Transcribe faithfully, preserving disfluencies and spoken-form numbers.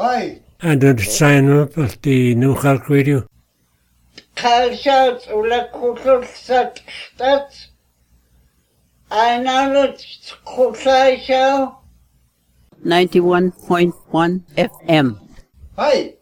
Hi. And the sign up at the New Halk Radio. Kalschaut oder Kugelstadt Stadt. Einer Kugelschau. ninety-one point one F M. Hi.